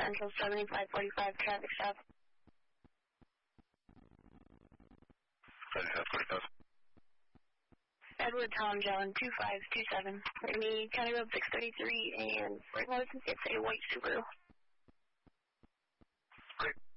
Central 7545 traffic stop. 7545. Edward Tom John 2527. We're going to be County Road 633 and right license, it's a white Subaru. Great.